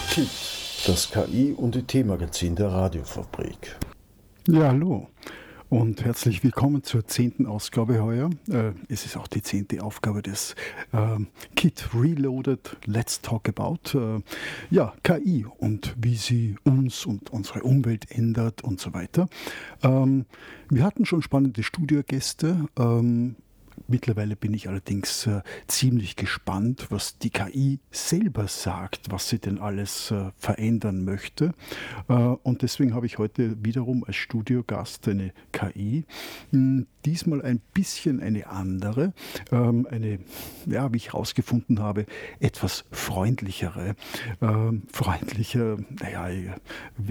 KIT, das KI- und IT-Magazin der Radiofabrik. Ja, hallo und herzlich willkommen zur 10. Ausgabe heuer. Es ist auch die 10. Aufgabe des KIT Reloaded Let's Talk About. KI und wie sie uns und unsere Umwelt ändert und so weiter. Wir hatten schon spannende Studiogäste. Mittlerweile bin ich allerdings ziemlich gespannt, was die KI selber sagt, was sie denn alles verändern möchte. Und deswegen habe ich heute wiederum als Studiogast eine KI. Diesmal ein bisschen eine andere, wie ich herausgefunden habe, etwas freundlichere. Freundlicher,